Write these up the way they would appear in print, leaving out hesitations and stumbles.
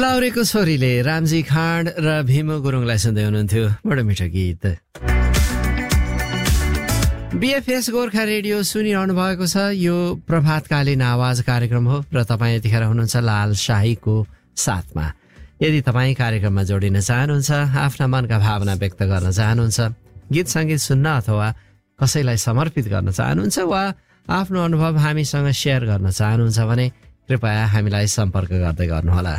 लाउरेको छोरीले रामजी खाँड र भीम गुरुङलाई सुन्दै हुनुहुन्थ्यो। बडो मिठो गीत। बीएफएस गोर्खा रेडियो सुनिरहनु भएको छ। यो प्रभातकालीन आवाज कार्यक्रम हो र तपाईँ यतिखेर हुनुहुन्छ लाल शाहीको साथमा। यदि तपाईँ कार्यक्रममा जोडिन चाहनुहुन्छ, आफ्ना मनका भावना व्यक्त गर्न चाहनुहुन्छ, गीत सङ्गीत सुन्न अथवा कसैलाई समर्पित गर्न चाहनुहुन्छ वा आफ्नो अनुभव हामीसँग सेयर गर्न चाहनुहुन्छ भने कृपया हामीलाई सम्पर्क गर्दै गर्नुहोला।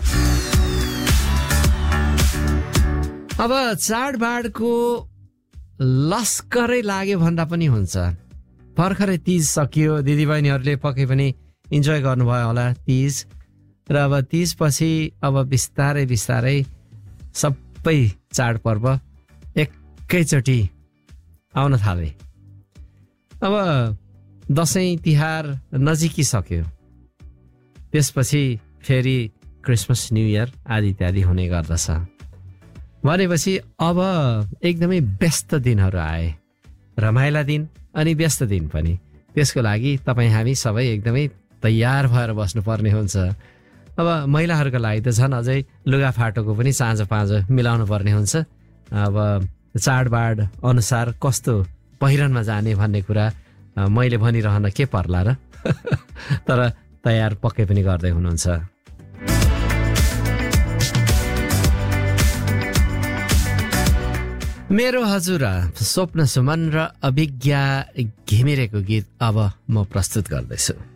अब चाडबाडको लस्करै लाग्यो भन्दा पनि हुन्छ। भर्खरै तीज सकियो, दिदीबहिनीहरूले पक्कै पनि इन्जोय गर्नुभयो होला तीज। र अब तीजपछि अब बिस्तारै बिस्तारै सबै चाडपर्व एकैचोटि आउन थाले। अब दसैँ तिहार नजिकिसक्यो, त्यसपछि फेरि क्रिसमस न्यू इयर आदि इत्यादि हुने गर्दछ। भनेपछि अब एकदमै व्यस्त दिनहरू आए, रमाइला दिन अनि व्यस्त दिन पनि। त्यसको लागि तपाईँ हामी सबै एकदमै तयार भएर बस्नुपर्ने हुन्छ। अब महिलाहरूको लागि त झन् अझै लुगाफाटोको पनि साँझ पाँझो मिलाउनु पर्ने हुन्छ। अब चाडबाड अनुसार कस्तो पहिरनमा जाने भन्ने कुरा मैले भनिरहन के पर्ला र तर तयार पक्कै पनि गर्दै हुनुहुन्छ। मेरो हजुर स्वप्न सुमन र अभिज्ञा घिमिरेको गीत अब म प्रस्तुत गर्दैछु।